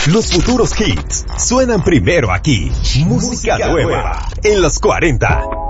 Los futuros hits suenan primero aquí. Música nueva en los 40.